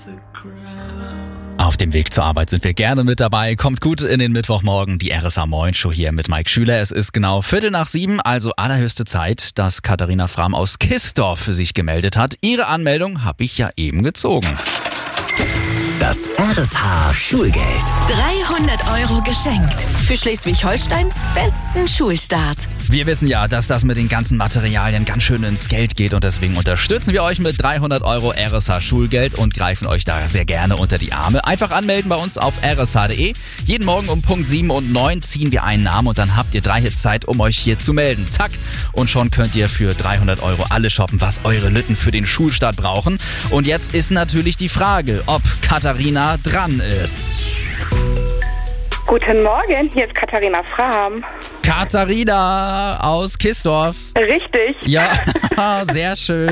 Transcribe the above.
Auf dem Weg zur Arbeit sind wir gerne mit dabei. Kommt gut in den Mittwochmorgen, die RSA Moin Show hier mit Mike Schüler. Es ist genau 6:15, also allerhöchste Zeit, dass Katharina Frahm aus Kissdorf für sich gemeldet hat. Ihre Anmeldung habe ich ja eben gezogen. Das RSH Schulgeld. 300 € geschenkt. Für Schleswig-Holsteins besten Schulstart. Wir wissen ja, dass das mit den ganzen Materialien ganz schön ins Geld geht und deswegen unterstützen wir euch mit 300 € RSH Schulgeld und greifen euch da sehr gerne unter die Arme. Einfach anmelden bei uns auf rsh.de. Jeden Morgen um Punkt 7 und 9 ziehen wir einen Namen und dann habt ihr 3 Hits Zeit, um euch hier zu melden. Zack. Und schon könnt ihr für 300 € alles shoppen, was eure Lütten für den Schulstart brauchen. Und jetzt ist natürlich die Frage, ob Katharina dran ist. Guten Morgen, hier ist Katharina Frahm. Katharina aus Kissdorf. Richtig. Ja, sehr schön.